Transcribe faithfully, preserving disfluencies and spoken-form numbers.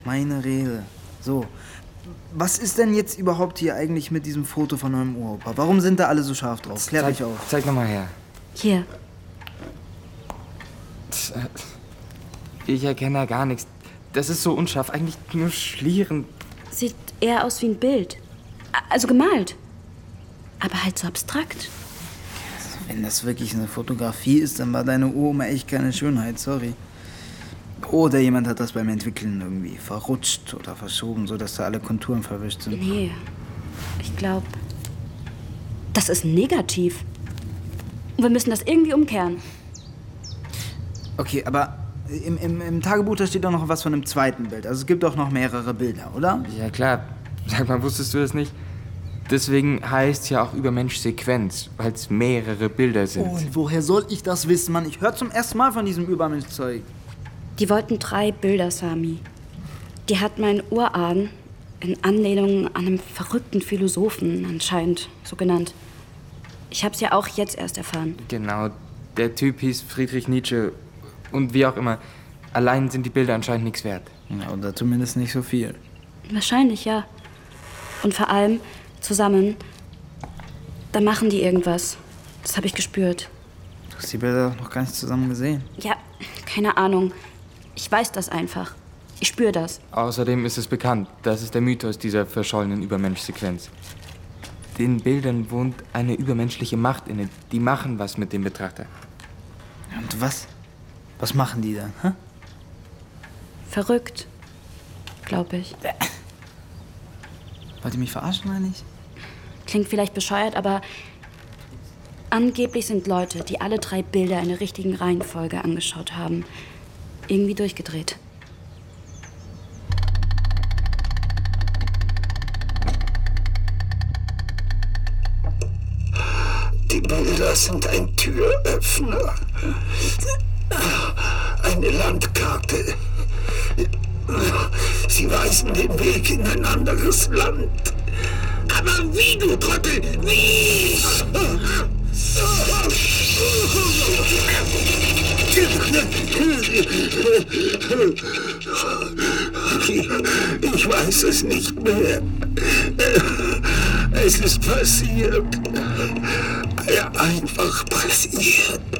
Meine Rede. So. Was ist denn jetzt überhaupt hier eigentlich mit diesem Foto von eurem Uropa? Warum sind da alle so scharf drauf? Klär mich auf. Zeig nochmal her. Hier. Ich erkenne da gar nichts. Das ist so unscharf, eigentlich nur Schlieren. Sieht eher aus wie ein Bild. Also gemalt. Aber halt so abstrakt. Wenn das wirklich eine Fotografie ist, dann war deine Uroma echt keine Schönheit, sorry. Oder jemand hat das beim Entwickeln irgendwie verrutscht oder verschoben, sodass da alle Konturen verwischt sind. Nee, ich glaube, das ist negativ. Und wir müssen das irgendwie umkehren. Okay, aber im, im, im Tagebuch, da steht doch noch was von einem zweiten Bild. Also es gibt doch noch mehrere Bilder, oder? Ja klar. Sag mal, wusstest du das nicht? Deswegen heißt es ja auch Übermensch-Sequenz, weil es mehrere Bilder sind. Oh, und woher soll ich das wissen, Mann? Ich höre zum ersten Mal von diesem Übermensch-Zeug. Die wollten drei Bilder, Sami. Die hat mein Urahn in Anlehnung an einem verrückten Philosophen anscheinend so genannt. Ich hab's ja auch jetzt erst erfahren. Genau, der Typ hieß Friedrich Nietzsche und wie auch immer. Allein sind die Bilder anscheinend nichts wert. Ja, oder zumindest nicht so viel. Wahrscheinlich, ja. Und vor allem zusammen, da machen die irgendwas. Das habe ich gespürt. Du hast die Bilder doch noch gar nicht zusammen gesehen. Ja, keine Ahnung. Ich weiß das einfach. Ich spüre das. Außerdem ist es bekannt, das ist der Mythos dieser verschollenen Übermensch-Sequenz. Den Bildern wohnt eine übermenschliche Macht inne. Die machen was mit dem Betrachter. Und was? Was machen die dann, hä? Verrückt, glaube ich. Wollt ihr mich verarschen eigentlich? Klingt vielleicht bescheuert, aber angeblich sind Leute, die alle drei Bilder in der richtigen Reihenfolge angeschaut haben, irgendwie durchgedreht. Die Bilder sind ein Türöffner. Eine Landkarte. Sie weisen den Weg in ein anderes Land. Aber wie, du Trottel? Wie? Ich weiß es nicht mehr. Es ist passiert. Einfach passiert.